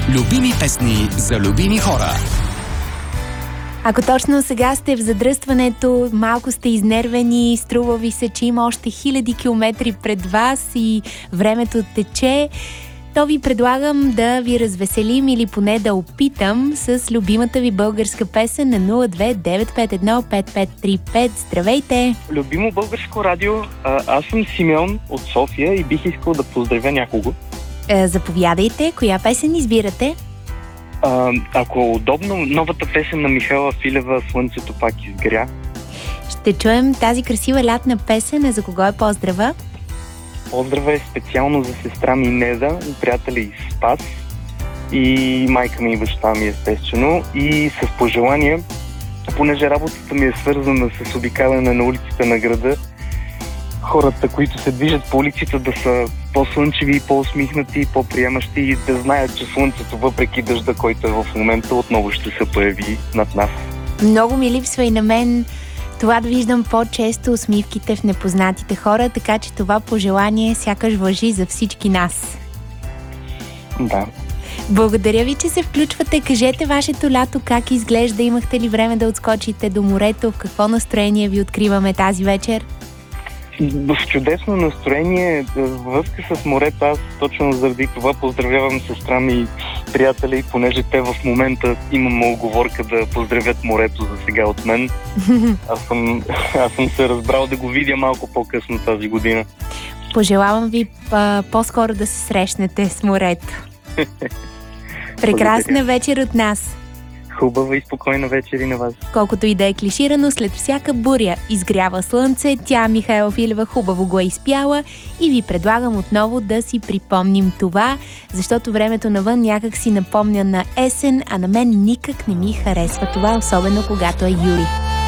Любими песни за любими хора. Ако точно сега сте в задръстването, малко сте изнервени, струва ви се, че има още хиляди километри пред вас и времето тече, то ви предлагам да ви развеселим или поне да опитам с любимата ви българска песен на 02-951-5535. Здравейте! Любимо българско радио, аз съм Симеон от София и бих искал да поздравя някого. Заповядайте, коя песен избирате? Ако е удобно, новата песен на Михаела Филева "Слънцето пак изгря". Ще чуем тази красива лятна песен, а за кого е поздрава? Поздрава е специално за сестра ми Неда, приятели и Спас и майка ми и баща ми, естествено. И с пожелание, понеже работата ми е свързана с обикаляне на улиците на града, хората, които се движат по улиците, да са по-слънчеви, по-усмихнати, по-приемащи и да знаят, че слънцето, въпреки дъжда, който е в момента, отново ще се появи над нас. Много ми липсва и на мен това да виждам по-често усмивките в непознатите хора, така че това пожелание сякаш важи за всички нас. Да. Благодаря ви, че се включвате. Кажете вашето лято как изглежда, имахте ли време да отскочите до морето, в какво настроение ви откриваме тази вечер? В чудесно настроение, във връзка с морето. Аз точно заради това поздравявам сестра ми и приятели, понеже те в момента имаме уговорка да поздравят морето за сега от мен. Аз съм се разбрал да го видя малко по-късно тази година. Пожелавам ви по-скоро да се срещнете с морето. Прекрасна вечер от нас! Хубава и спокойна вечер и на вас. Колкото и да е клиширано, след всяка буря изгрява слънце. Тя, Михаела Филева, хубаво го е изпяла и ви предлагам отново да си припомним това, защото времето навън някак си напомня на есен, а на мен никак не ми харесва това, особено когато е юли.